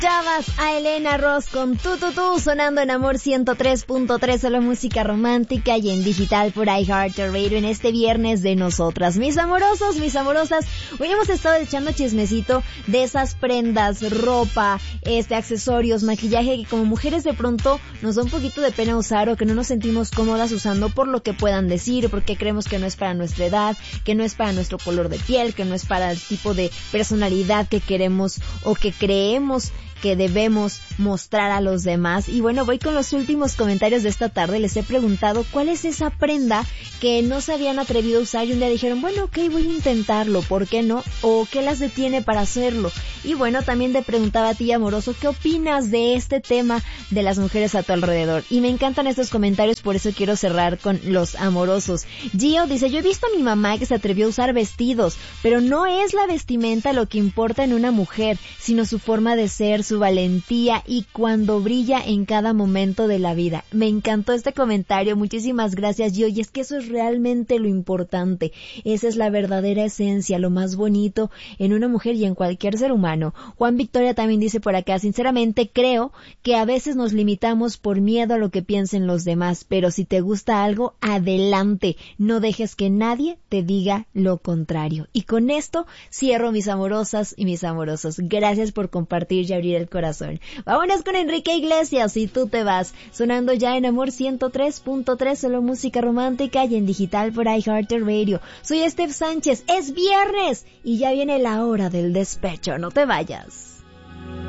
Escuchabas a Elena Ross con Tu sonando en Amor 103.3, solo música romántica y en digital por iHeartRadio en este viernes de nosotras. Mis amorosos, mis amorosas, hoy hemos estado echando chismecito de esas prendas, ropa, accesorios, maquillaje que como mujeres de pronto nos da un poquito de pena usar o que no nos sentimos cómodas usando por lo que puedan decir, porque creemos que no es para nuestra edad, que no es para nuestro color de piel, que no es para el tipo de personalidad que queremos o que creemos que debemos mostrar a los demás. Y bueno, voy con los últimos comentarios de esta tarde. Les he preguntado cuál es esa prenda que no se habían atrevido a usar y un día dijeron, bueno, ok, voy a intentarlo, ¿por qué no? O qué las detiene para hacerlo. Y bueno, también te preguntaba a ti, amoroso, ¿qué opinas de este tema de las mujeres a tu alrededor? Y me encantan estos comentarios, por eso quiero cerrar con los amorosos. Gio dice, yo he visto a mi mamá que se atrevió a usar vestidos, pero no es la vestimenta lo que importa en una mujer, sino su forma de ser, su valentía y cuando brilla en cada momento de la vida. Me encantó este comentario, muchísimas gracias, Gio, y es que eso es realmente lo importante. Esa es la verdadera esencia, lo más bonito en una mujer y en cualquier ser humano. Juan Victoria también dice por acá, sinceramente creo que a veces nos limitamos por miedo a lo que piensen los demás, pero si te gusta algo, adelante, no dejes que nadie te diga lo contrario. Y con esto cierro, mis amorosas y mis amorosos. Gracias por compartir y abrir el corazón. Vámonos con Enrique Iglesias y Tú te vas, sonando ya en Amor 103.3, solo música romántica y en digital por iHeartRadio. Soy Steph Sánchez, es viernes y ya viene la hora del despecho, no te vayas.